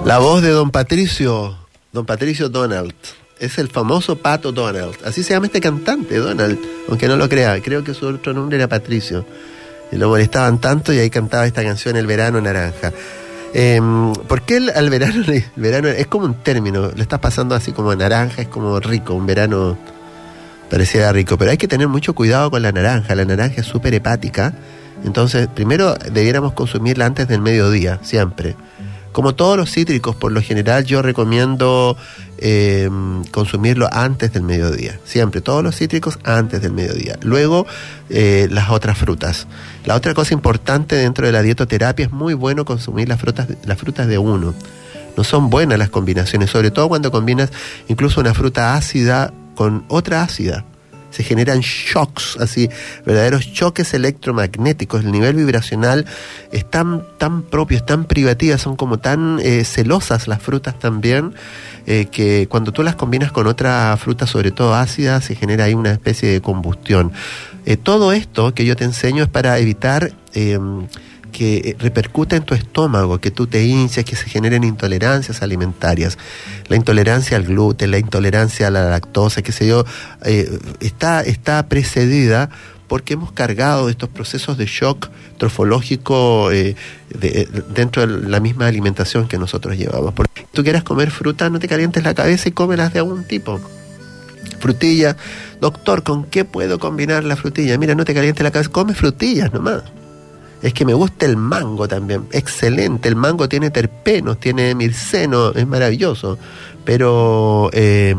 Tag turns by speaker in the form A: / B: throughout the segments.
A: La voz de Don Patricio Donald. Es el famoso Pato Donald. Así se llama este cantante, Donald, aunque no lo crea. Creo que su otro nombre era Patricio. Y lo molestaban tanto y ahí cantaba esta canción, El Verano Naranja. ¿Por qué el verano es como un término? Le estás pasando así como naranja, es como rico, un verano pareciera rico. Pero hay que tener mucho cuidado con la naranja. La naranja es súper hepática. Entonces, primero debiéramos consumirla antes del mediodía, siempre. Como todos los cítricos, por lo general yo recomiendo consumirlo antes del mediodía. Siempre, todos los cítricos antes del mediodía. Luego, las otras frutas. La otra cosa importante dentro de la dietoterapia es muy bueno consumir las frutas de uno. No son buenas las combinaciones, sobre todo cuando combinas incluso una fruta ácida con otra ácida. Se generan shocks, así, verdaderos choques electromagnéticos. El nivel vibracional es tan propio, es tan privativa, son como tan celosas las frutas también, que cuando tú las combinas con otra fruta, sobre todo ácida, se genera ahí una especie de combustión. Todo esto que yo te enseño es para evitar que repercuta en tu estómago, que tú te hinches, que se generen intolerancias alimentarias. La intolerancia al gluten, la intolerancia a la lactosa, qué sé yo, está precedida porque hemos cargado estos procesos de shock trofológico dentro de la misma alimentación que nosotros llevamos. Porque si tú quieras comer fruta, no te calientes la cabeza y cómelas de algún tipo. Frutilla, doctor, ¿con qué puedo combinar la frutilla? Mira, no te calientes la cabeza, come frutillas nomás. Es que me gusta el mango también, excelente, el mango tiene terpenos, tiene mirceno, es maravilloso, pero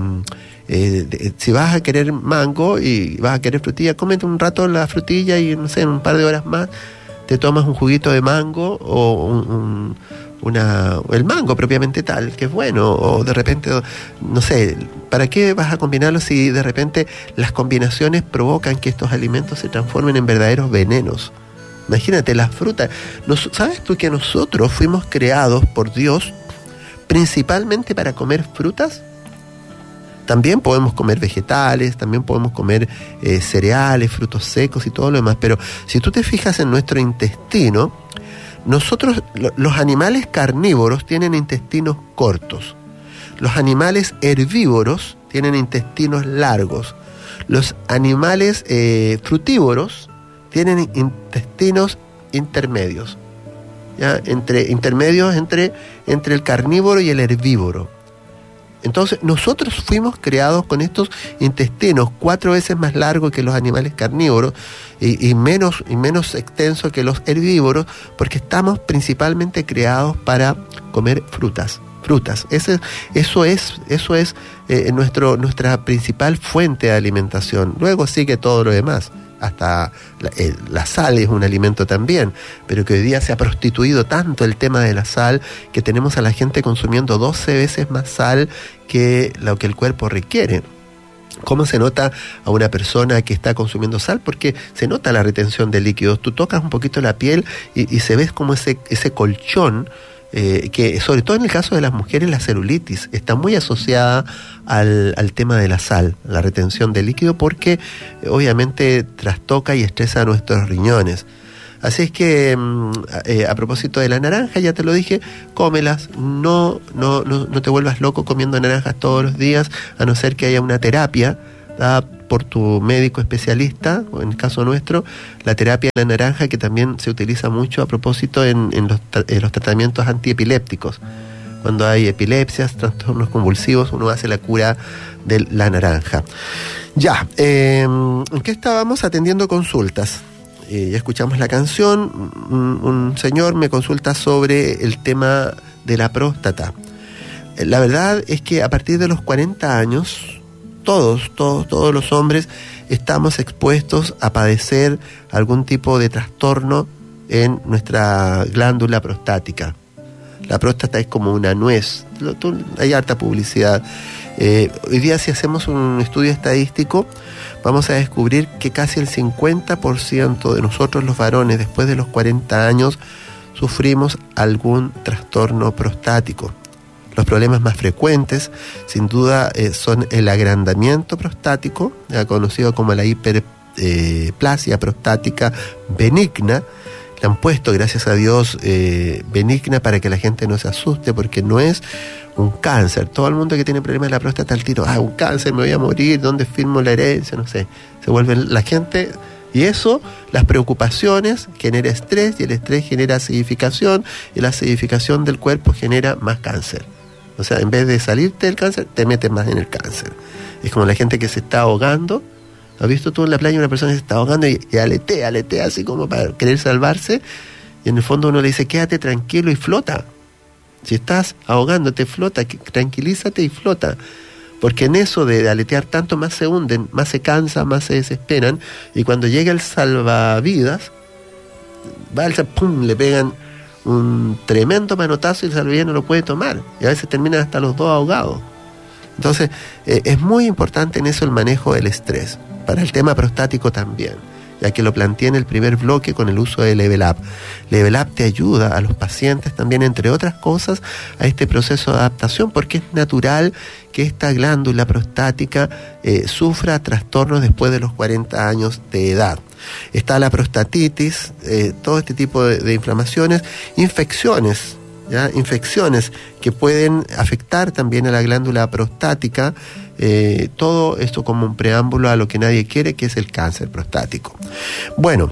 A: si vas a querer mango y vas a querer frutilla, cómete un rato la frutilla y no sé, en un par de horas más te tomas un juguito de mango o el mango propiamente tal, que es bueno, o de repente, no sé, ¿para qué vas a combinarlo si de repente las combinaciones provocan que estos alimentos se transformen en verdaderos venenos? Imagínate, las frutas. ¿Sabes tú que nosotros fuimos creados por Dios principalmente para comer frutas? También podemos comer vegetales, también podemos comer cereales, frutos secos y todo lo demás. Pero si tú te fijas en nuestro intestino, nosotros, los animales carnívoros tienen intestinos cortos. Los animales herbívoros tienen intestinos largos. Los animales frutívoros tienen intestinos intermedios, ¿ya? Intermedios entre el carnívoro y el herbívoro. Entonces, nosotros fuimos creados con estos intestinos 4 veces más largos que los animales carnívoros y menos extensos que los herbívoros, porque estamos principalmente creados para comer frutas. Eso es nuestra principal fuente de alimentación. Luego sigue todo lo demás. Hasta la sal es un alimento también, pero que hoy día se ha prostituido tanto el tema de la sal que tenemos a la gente consumiendo 12 veces más sal que lo que el cuerpo requiere. ¿Cómo se nota a una persona que está consumiendo sal? Porque se nota la retención de líquidos. Tú tocas un poquito la piel y se ve como ese colchón, que sobre todo en el caso de las mujeres la celulitis está muy asociada al tema de la sal, la retención de líquido, porque obviamente trastoca y estresa a nuestros riñones. Así es que a propósito de la naranja, ya te lo dije, cómelas, no te vuelvas loco comiendo naranjas todos los días, a no ser que haya una terapia dada por tu médico especialista, o en el caso nuestro, la terapia de la naranja, que también se utiliza mucho a propósito en los tratamientos antiepilépticos. Cuando hay epilepsias, trastornos convulsivos, uno hace la cura de la naranja. Ya, ¿en qué estábamos? Atendiendo consultas. Ya escuchamos la canción. Un señor me consulta sobre el tema de la próstata. La verdad es que a partir de los 40 años, todos los hombres estamos expuestos a padecer algún tipo de trastorno en nuestra glándula prostática. La próstata es como una nuez. Hay harta publicidad. Hoy día, si hacemos un estudio estadístico, vamos a descubrir que casi el 50% de nosotros los varones después de los 40 años sufrimos algún trastorno prostático. Los problemas más frecuentes, sin duda, son el agrandamiento prostático, conocido como la hiperplasia prostática benigna, le han puesto, gracias a Dios, benigna, para que la gente no se asuste, porque no es un cáncer. Todo el mundo que tiene problemas de la próstata al tiro, un cáncer, me voy a morir, ¿dónde firmo la herencia? No sé. Se vuelven la gente, y eso, las preocupaciones, genera estrés, y el estrés genera acidificación, y la acidificación del cuerpo genera más cáncer. O sea, en vez de salirte del cáncer, te metes más en el cáncer. Es como la gente que se está ahogando. ¿Has visto tú en la playa una persona que se está ahogando y aletea así como para querer salvarse? Y en el fondo uno le dice, quédate tranquilo y flota. Si estás ahogándote, flota, tranquilízate y flota. Porque en eso de aletear tanto, más se hunden, más se cansan, más se desesperan. Y cuando llega el salvavidas, ¡pum!, le pegan un tremendo manotazo y el salvavidas no lo puede tomar. Y a veces terminan hasta los dos ahogados. Entonces, es muy importante en eso el manejo del estrés. Para el tema prostático también, ya que lo planteé en el primer bloque con el uso de Level Up. Level Up te ayuda a los pacientes también, entre otras cosas, a este proceso de adaptación, porque es natural que esta glándula prostática sufra trastornos después de los 40 años de edad. Está la prostatitis, todo este tipo de inflamaciones, infecciones, ¿ya? Infecciones que pueden afectar también a la glándula prostática. Todo esto como un preámbulo a lo que nadie quiere, que es el cáncer prostático. Bueno,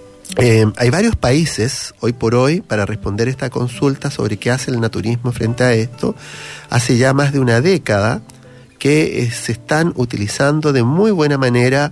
A: hay varios países hoy por hoy para responder esta consulta sobre qué hace el naturismo frente a esto. Hace ya más de una década que se están utilizando de muy buena manera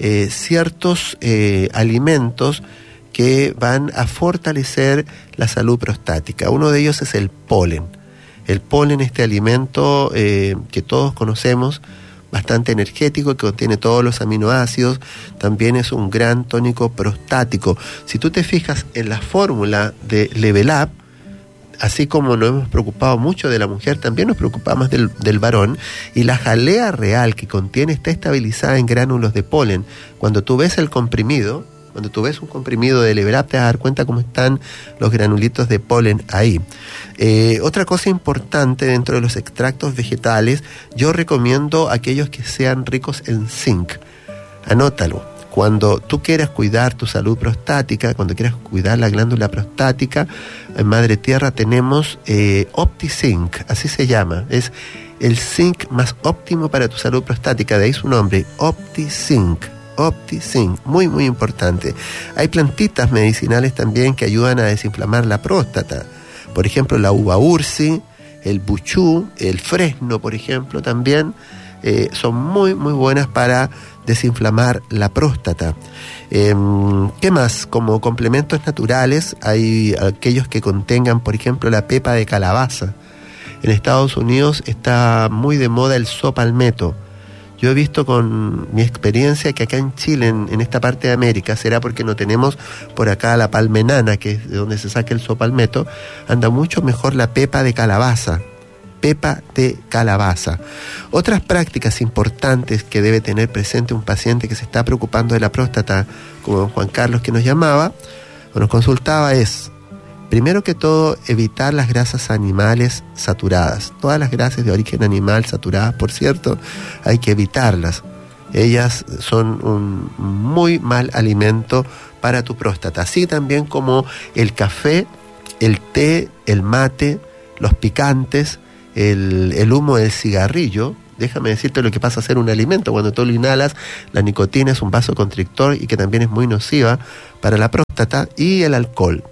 A: ciertos alimentos que van a fortalecer la salud prostática. Uno de ellos es el polen. El polen, este alimento que todos conocemos, bastante energético, que contiene todos los aminoácidos, también es un gran tónico prostático. Si tú te fijas en la fórmula de Level Up, así como nos hemos preocupado mucho de la mujer, también nos preocupamos del varón, y la jalea real que contiene está estabilizada en gránulos de polen. Cuando tú ves el comprimido, cuando tú ves un comprimido de Level Up, te vas a dar cuenta cómo están los granulitos de polen ahí. Otra cosa importante dentro de los extractos vegetales, yo recomiendo aquellos que sean ricos en zinc. Anótalo. Cuando tú quieras cuidar tu salud prostática, cuando quieras cuidar la glándula prostática, en Madre Tierra tenemos OptiZinc, así se llama. Es el zinc más óptimo para tu salud prostática, de ahí su nombre, OptiZinc. OptiZinc, muy muy importante. Hay plantitas medicinales también que ayudan a desinflamar la próstata. Por ejemplo, la uva ursi, el buchú, el fresno, por ejemplo, también son muy muy buenas para desinflamar la próstata. ¿Qué más? Como complementos naturales hay aquellos que contengan, por ejemplo, la pepa de calabaza. En Estados Unidos está muy de moda el sopalmeto. Yo he visto con mi experiencia que acá en Chile, en esta parte de América, será porque no tenemos por acá la palmenana, que es de donde se saca el sopalmeto, anda mucho mejor la pepa de calabaza. Pepa de calabaza. Otras prácticas importantes que debe tener presente un paciente que se está preocupando de la próstata, como don Juan Carlos que nos llamaba o nos consultaba, es, primero que todo, evitar las grasas animales saturadas. Todas las grasas de origen animal saturadas, por cierto, hay que evitarlas. Ellas son un muy mal alimento para tu próstata. Así también como el café, el té, el mate, los picantes, el humo del cigarrillo. Déjame decirte lo que pasa a ser un alimento. Cuando tú lo inhalas, la nicotina es un vasoconstrictor y que también es muy nociva para la próstata. Y el alcohol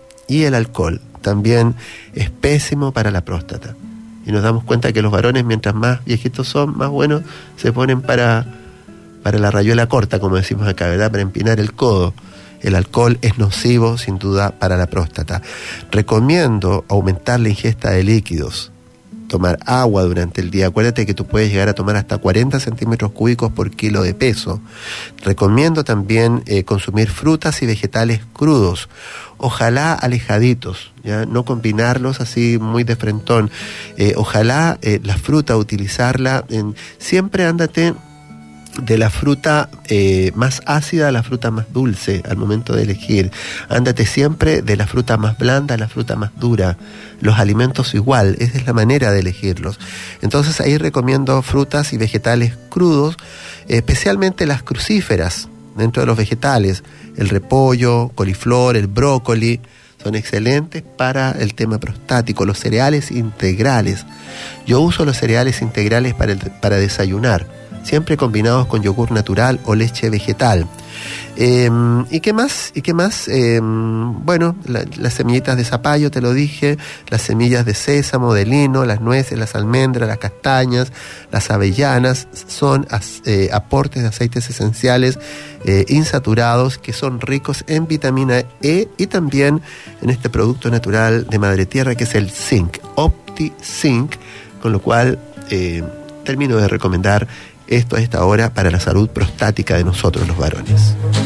A: también es pésimo para la próstata. Y nos damos cuenta que los varones, mientras más viejitos son, más buenos se ponen para la rayuela corta, como decimos acá, ¿verdad? Para empinar el codo. El alcohol es nocivo, sin duda, para la próstata. Recomiendo aumentar la ingesta de líquidos. Tomar agua durante el día. Acuérdate que tú puedes llegar a tomar hasta 40 centímetros cúbicos por kilo de peso. Recomiendo también consumir frutas y vegetales crudos. Ojalá alejaditos, ¿ya? No combinarlos así muy de frentón. Ojalá la fruta, utilizarla siempre ándate de la fruta más ácida a la fruta más dulce al momento de elegir. Ándate siempre de la fruta más blanda a la fruta más dura. Los alimentos igual, esa es la manera de elegirlos. Entonces ahí recomiendo frutas y vegetales crudos, especialmente las crucíferas dentro de los vegetales, el repollo, coliflor, el brócoli, son excelentes para el tema prostático. Los cereales integrales. Yo uso los cereales integrales para desayunar, siempre combinados con yogur natural o leche vegetal. ¿Y qué más? Bueno, las semillitas de zapallo, te lo dije, las semillas de sésamo, de lino, las nueces, las almendras, las castañas, las avellanas, son aportes de aceites esenciales insaturados que son ricos en vitamina E y también en este producto natural de Madre Tierra que es el zinc, OptiZinc, con lo cual termino de recomendar esto a esta hora para la salud prostática de nosotros los varones.